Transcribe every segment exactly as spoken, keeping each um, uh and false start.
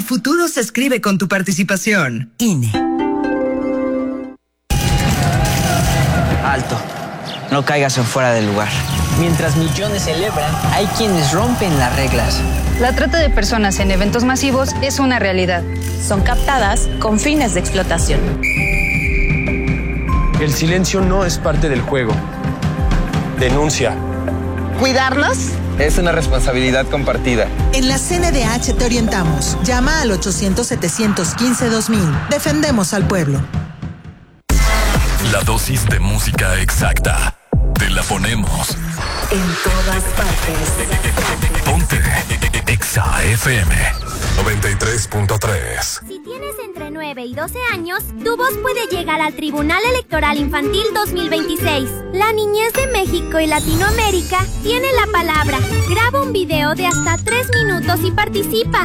futuro se escribe con tu participación. I N E. Alto. No caigas en fuera del lugar. Mientras millones celebran, hay quienes rompen las reglas. La trata de personas en eventos masivos es una realidad. Son captadas con fines de explotación. El silencio no es parte del juego. Denuncia. ¿Cuidarnos? Es una responsabilidad compartida. En la C N D H te orientamos. Llama al ochocientos, setecientos quince, dos mil. Defendemos al pueblo. La dosis de música exacta. Te la ponemos. En todas partes. Ponte Exa F M noventa y tres punto tres. Si tienes entre nueve y doce años, tu voz puede llegar al Tribunal Electoral Infantil dos mil veintiséis. La niñez de México y Latinoamérica tiene la palabra. Graba un video de hasta tres minutos y participa.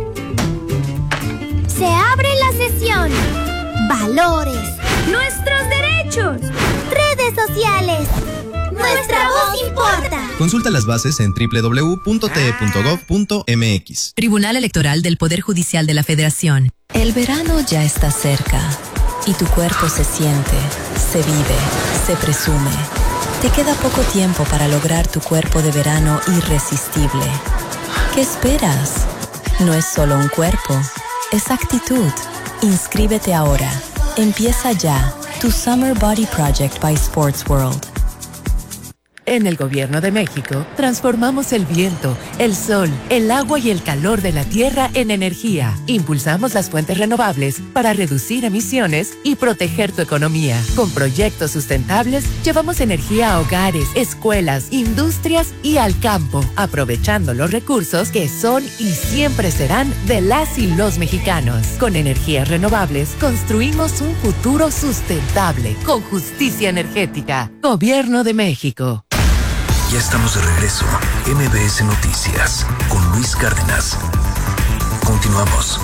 Se abre la sesión. Valores. Nuestros derechos. Redes sociales. Nuestra voz importa. Consulta las bases en doble u doble u doble u punto t e punto gov punto m x. Tribunal Electoral del Poder Judicial de la Federación. El verano ya está cerca y tu cuerpo se siente, se vive, se presume. Te queda poco tiempo para lograr tu cuerpo de verano irresistible. ¿Qué esperas? No es solo un cuerpo, es actitud. Inscríbete ahora. Empieza ya tu Summer Body Project by Sports World. En el Gobierno de México, transformamos el viento, el sol, el agua y el calor de la tierra en energía. Impulsamos las fuentes renovables para reducir emisiones y proteger tu economía. Con proyectos sustentables, llevamos energía a hogares, escuelas, industrias y al campo, aprovechando los recursos que son y siempre serán de las y los mexicanos. Con energías renovables, construimos un futuro sustentable, con justicia energética. Gobierno de México. Ya estamos de regreso. M B S Noticias con Luis Cárdenas. Continuamos.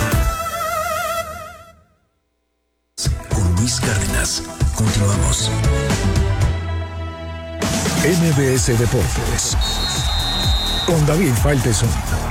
Con Luis Cárdenas. Continuamos. M B S Deportes con David Faitelson.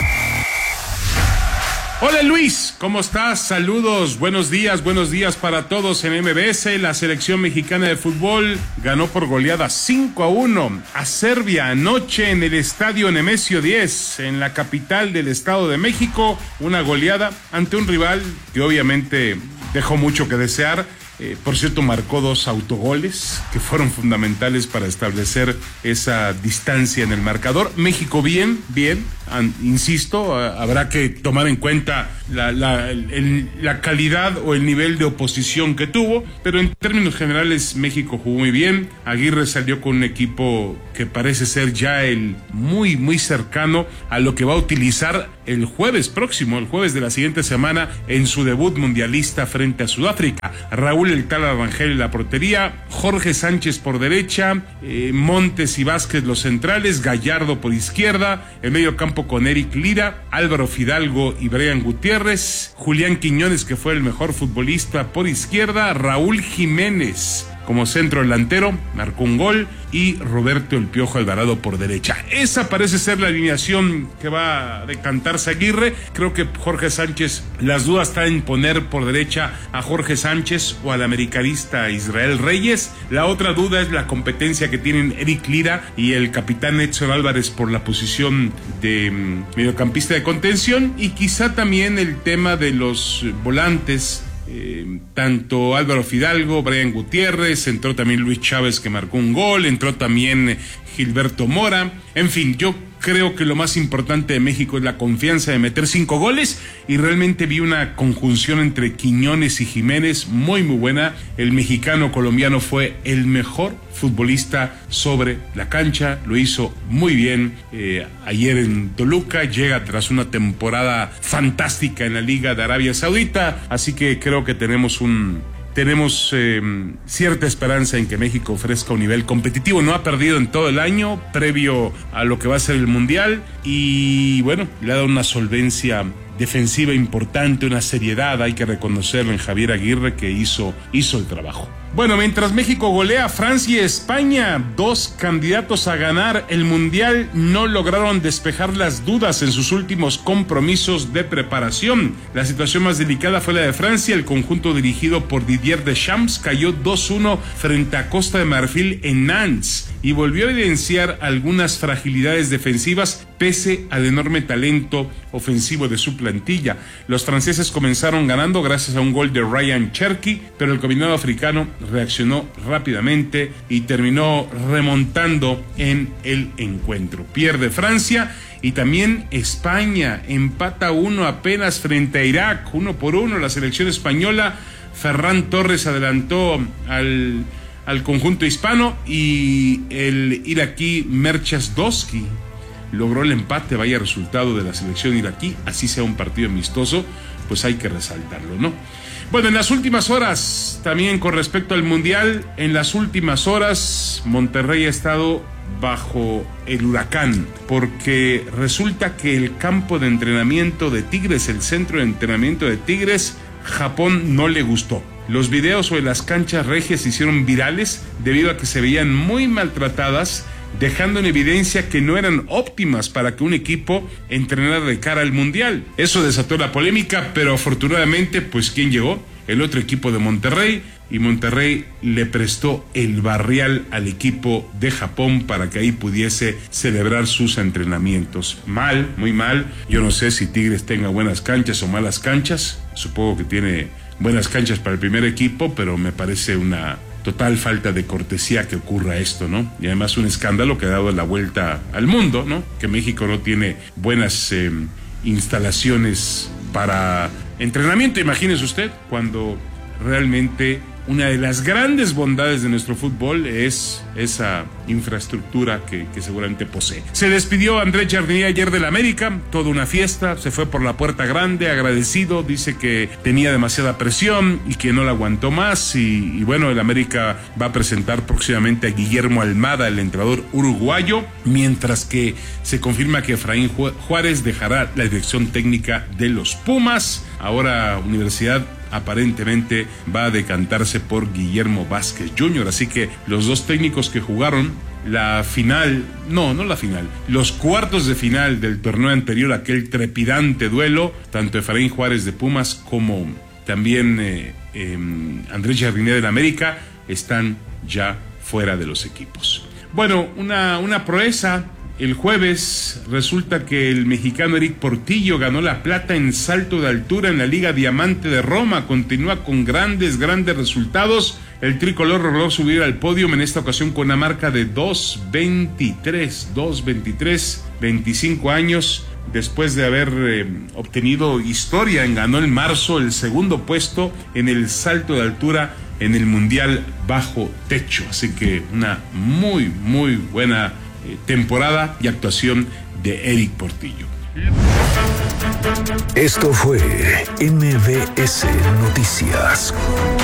Hola Luis, ¿cómo estás? Saludos, buenos días, buenos días para todos en M B S. La selección mexicana de fútbol ganó por goleada cinco a uno a Serbia anoche en el estadio Nemesio diez, en la capital del Estado de México. Una goleada ante un rival que obviamente dejó mucho que desear. Eh, por cierto, marcó dos autogoles que fueron fundamentales para establecer esa distancia en el marcador. México bien, bien, an, insisto, a, habrá que tomar en cuenta la, la, el, la calidad o el nivel de oposición que tuvo, pero en términos generales México jugó muy bien. Aguirre salió con un equipo que parece ser ya el muy, muy cercano a lo que va a utilizar el jueves próximo, el jueves de la siguiente semana, en su debut mundialista frente a Sudáfrica. Raúl El Tal Arrangel en la portería, Jorge Sánchez por derecha, eh, Montes y Vázquez los centrales, Gallardo por izquierda, el medio campo con Eric Lira, Álvaro Fidalgo y Brian Gutiérrez, Julián Quiñones, que fue el mejor futbolista, por izquierda, Raúl Jiménez como centro delantero, marcó un gol, y Roberto El Piojo Alvarado por derecha. Esa parece ser la alineación que va a decantarse Aguirre. Creo que Jorge Sánchez, las dudas están en poner por derecha a Jorge Sánchez o al americanista Israel Reyes. La otra duda es la competencia que tienen Eric Lira y el capitán Edson Álvarez por la posición de um, mediocampista de contención, y quizá también el tema de los volantes. Eh, tanto Álvaro Fidalgo, Brian Gutiérrez, entró también Luis Chávez, que marcó un gol, entró también Gilberto Mora. En fin, yo creo que lo más importante de México es la confianza de meter cinco goles, y realmente vi una conjunción entre Quiñones y Jiménez muy muy buena. El mexicano colombiano fue el mejor futbolista sobre la cancha, lo hizo muy bien eh, ayer en Toluca, llega tras una temporada fantástica en la Liga de Arabia Saudita, así que creo que tenemos un Tenemos eh, cierta esperanza en que México ofrezca un nivel competitivo. No ha perdido en todo el año previo a lo que va a ser el Mundial, y bueno, le ha dado una solvencia defensiva importante, una seriedad, hay que reconocerlo en Javier Aguirre, que hizo, hizo el trabajo. Bueno, mientras México golea a Francia y España, dos candidatos a ganar el Mundial no lograron despejar las dudas en sus últimos compromisos de preparación. La situación más delicada fue la de Francia. El conjunto dirigido por Didier Deschamps cayó dos uno frente a Costa de Marfil en Nantes y volvió a evidenciar algunas fragilidades defensivas pese al enorme talento ofensivo de su plantilla. Los franceses comenzaron ganando gracias a un gol de Ryan Cherki, pero el combinado africano reaccionó rápidamente y terminó remontando en el encuentro. Pierde Francia y también España empata uno apenas frente a Irak, uno por uno. La selección española, Ferran Torres adelantó al, al conjunto hispano y el iraquí Merchas Doski logró el empate. Vaya resultado de la selección iraquí, así sea un partido amistoso, pues hay que resaltarlo, ¿no? Bueno, en las últimas horas, también con respecto al Mundial, en las últimas horas, Monterrey ha estado bajo el huracán, porque resulta que el campo de entrenamiento de Tigres, el centro de entrenamiento de Tigres, Japón no le gustó. Los videos sobre las canchas regias se hicieron virales debido a que se veían muy maltratadas, dejando en evidencia que no eran óptimas para que un equipo entrenara de cara al Mundial. Eso desató la polémica, pero afortunadamente, pues ¿quién llegó? El otro equipo de Monterrey, y Monterrey le prestó el barrial al equipo de Japón para que ahí pudiese celebrar sus entrenamientos. Mal, muy mal. Yo no sé si Tigres tenga buenas canchas o malas canchas. Supongo que tiene buenas canchas para el primer equipo, pero me parece una total falta de cortesía que ocurra esto, ¿no? Y además un escándalo que ha dado la vuelta al mundo, ¿no? Que México no tiene buenas eh, instalaciones para entrenamiento. Imagínese usted, cuando realmente una de las grandes bondades de nuestro fútbol es esa infraestructura que, que seguramente posee. Se despidió Andrés Jardine ayer del América, toda una fiesta, se fue por la puerta grande, agradecido, dice que tenía demasiada presión y que no la aguantó más, y, y bueno, el América va a presentar próximamente a Guillermo Almada, el entrenador uruguayo, mientras que se confirma que Efraín Juárez dejará la dirección técnica de los Pumas. Ahora Universidad aparentemente va a decantarse por Guillermo Vázquez junior, así que los dos técnicos que jugaron la final, no, no la final, los cuartos de final del torneo anterior, aquel trepidante duelo, tanto Efraín Juárez de Pumas como también eh, eh, Andrés Jardine del América, están ya fuera de los equipos. Bueno, una, una proeza. El jueves resulta que el mexicano Eric Portillo ganó la plata en salto de altura en la Liga Diamante de Roma. Continúa con grandes, grandes resultados. El tricolor logró subir al podio en esta ocasión con una marca de dos veintitrés, dos veintitrés, veinticinco años. Después de haber eh, obtenido historia, en ganó en marzo el segundo puesto en el salto de altura en el Mundial Bajo Techo. Así que una muy, muy buena temporada y actuación de Eric Portillo. Esto fue M B S Noticias.